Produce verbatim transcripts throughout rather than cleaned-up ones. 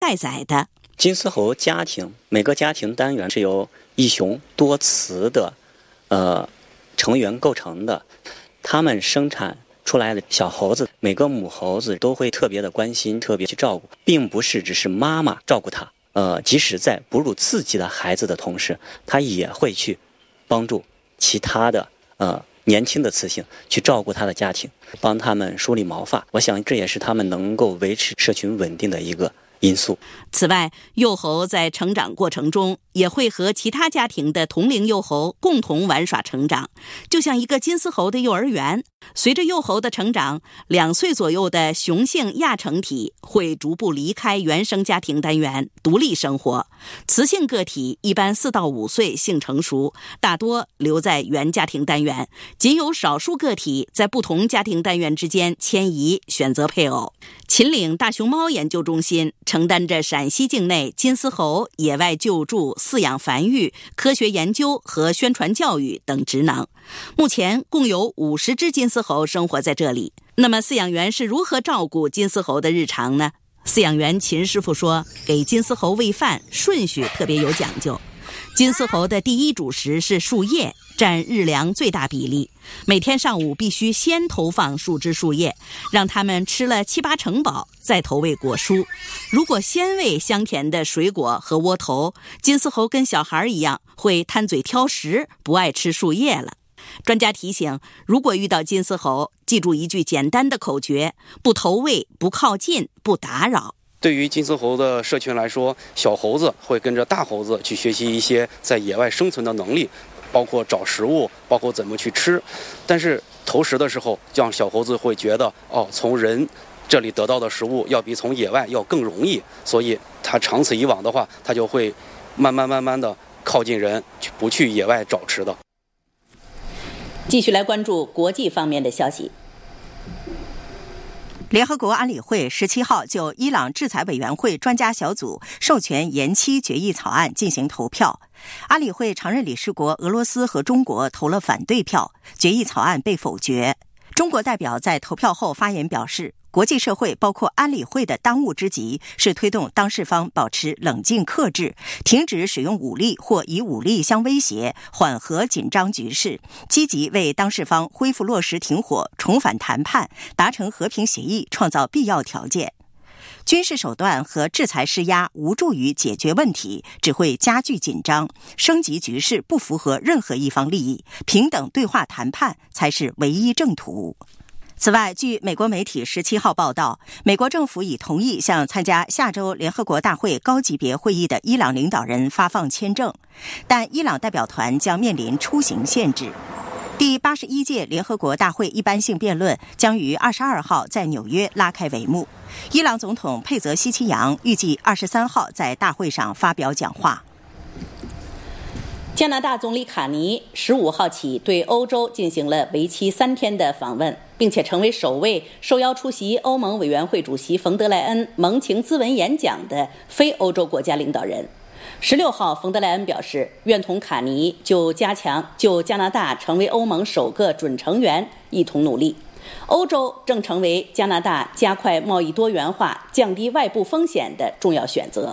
待宰的。 金丝猴家庭每个家庭单元是由一雄多雌的呃成员构成的，他们生产出来的小猴子，每个母猴子都会特别的关心，特别去照顾，并不是只是妈妈照顾它，呃，即使在哺乳自己的孩子的同时，它也会去帮助其他的呃年轻的雌性去照顾它的家庭，帮他们梳理毛发。我想这也是他们能够维持社群稳定的一个因素。 此外，幼猴在成长过程中也会和其他家庭的同龄幼猴共同玩耍成长，就像一个金丝猴的幼儿园。随着幼猴的成长，两岁左右的雄性亚成体会逐步离开原生家庭单元，独立生活。雌性个体一般四到五岁性成熟，大多留在原家庭单元，仅有少数个体在不同家庭单元之间迁移，选择配偶。秦岭大熊猫研究中心承担着陕西境内金丝猴野外救助、饲养繁育、科学研究和宣传教育等职能。目前共有五十只金丝猴生活在这里。那么饲养员是如何照顾金丝猴的日常呢？饲养员秦师傅说，给金丝猴喂饭顺序特别有讲究。金丝猴的第一主食是树叶，占日粮最大比例。每天上午必须先投放树枝树叶，让它们吃了七八成饱，再投喂果蔬。如果先喂香甜的水果和窝头，金丝猴跟小孩一样会贪嘴挑食，不爱吃树叶了。专家提醒，如果遇到金丝猴，记住一句简单的口诀：不投喂，不靠近，不打扰。 对于金丝猴的社群来说，小猴子会跟着大猴子去学习一些在野外生存的能力，包括找食物，包括怎么去吃。但是投食的时候，让小猴子会觉得，哦，从人这里得到的食物要比从野外要更容易，所以它长此以往的话，它就会慢慢慢慢的靠近人，不去野外找吃的。 继续来关注国际方面的消息。 联合国安理会十七号就伊朗制裁委员会专家小组授权延期决议草案进行投票。安理会常任理事国俄罗斯和中国投了反对票，决议草案被否决。中国代表在投票后发言表示，国际社会包括安理会的当务之急是推动当事方保持冷静克制，停止使用武力或以武力相威胁，缓和紧张局势，积极为当事方恢复落实停火、重返谈判、达成和平协议创造必要条件。军事手段和制裁施压无助于解决问题，只会加剧紧张，升级局势不符合任何一方利益，平等对话谈判才是唯一正途。此外，据美国媒体十七号报道，美国政府已同意向参加下周联合国大会高级别会议的伊朗领导人发放签证，但伊朗代表团将面临出行限制。第八十一届联合国大会一般性辩论将于二十二号在纽约拉开帷幕。伊朗总统佩泽希奇扬预计二十三号在大会上发表讲话。 加拿大总理卡尼十五号起对欧洲进行了为期三天的访问，并且成为首位受邀出席欧盟委员会主席冯德莱恩盟情咨文演讲的非欧洲国家领导人。十六号，冯德莱恩表示，愿同卡尼就加强就加拿大成为欧盟首个准成员一同努力。欧洲正成为加拿大加快贸易多元化、降低外部风险的重要选择。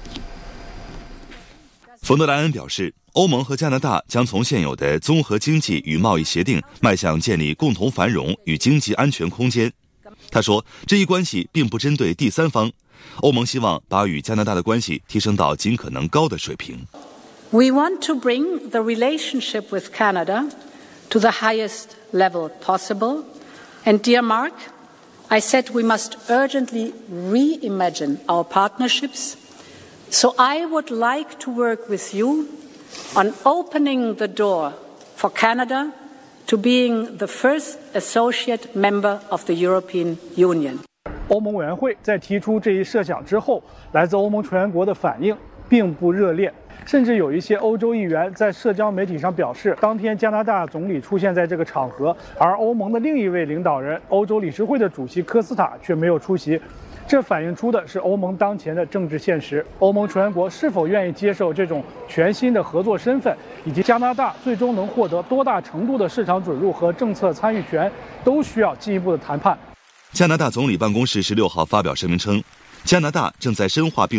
冯德莱恩表示，欧盟和加拿大将从现有的综合经济与贸易协定迈向建立共同繁荣与经济安全空间。他说，这一关系并不针对第三方，欧盟希望把与加拿大的关系提升到尽可能高的水平。 We want to bring the relationship with Canada to the highest level possible. And dear Mark, I said we must urgently reimagine our partnerships. So I would like to work with you on opening the door for Canada to being the first associate member of the European Union. 欧盟委员会在提出这一设想之后，来自欧盟成员国的反应并不热烈，甚至有一些欧洲议员在社交媒体上表示，当天加拿大总理出现在这个场合，而欧盟的另一位领导人欧洲理事会的主席科斯塔却没有出席。这反映出的是欧盟当前的政治现实。欧盟成员国是否愿意接受这种全新的合作身份，以及加拿大最终能获得多大程度的市场准入和政策参与权，都需要进一步的谈判。 加拿大总理办公室十六号发表声明称，加拿大正在深化并